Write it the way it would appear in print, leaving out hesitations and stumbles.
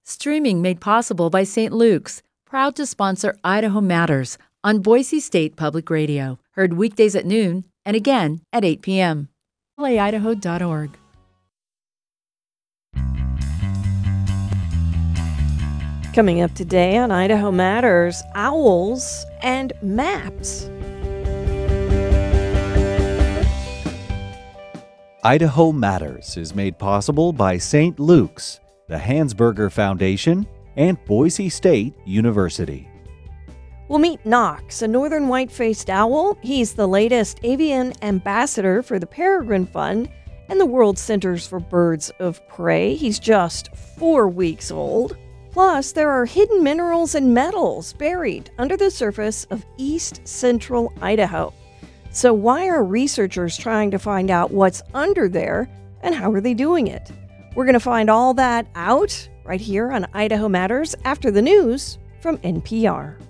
Streaming made possible by St. Luke's, proud to sponsor Idaho Matters on Boise State Public Radio. Heard weekdays at noon and again at 8 p.m. playIdaho.org. Coming up today on Idaho Matters, owls and maps. Idaho Matters is made possible by St. Luke's, the Hansberger Foundation, and Boise State University. We'll meet Knox, a northern white-faced owl. He's the latest avian ambassador for the Peregrine Fund and the World Centers for Birds of Prey. He's just 4 weeks old. Plus, there are hidden minerals and metals buried under the surface of east central Idaho. So why are researchers trying to find out what's under there, and how are they doing it? We're going to find all that out right here on Idaho Matters after the news from NPR.